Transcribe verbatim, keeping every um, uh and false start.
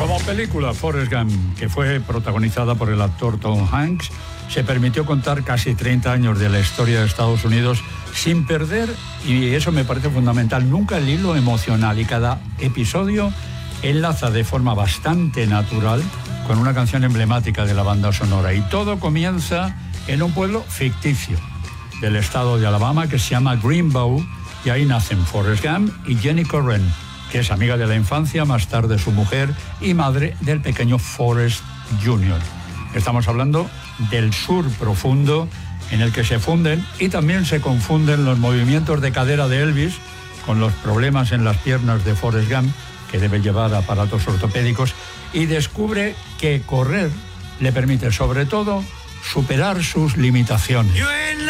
Como película, Forrest Gump, que fue protagonizada por el actor Tom Hanks, se permitió contar casi treinta años de la historia de Estados Unidos sin perder, y eso me parece fundamental, nunca el hilo emocional, y cada episodio enlaza de forma bastante natural con una canción emblemática de la banda sonora. Y todo comienza en un pueblo ficticio del estado de Alabama que se llama Greenbow, y ahí nacen Forrest Gump y Jenny Corren, que es amiga de la infancia, más tarde su mujer y madre del pequeño Forrest junior Estamos hablando del sur profundo en el que se funden y también se confunden los movimientos de cadera de Elvis con los problemas en las piernas de Forrest Gump, que debe llevar aparatos ortopédicos, y descubre que correr le permite sobre todo superar sus limitaciones.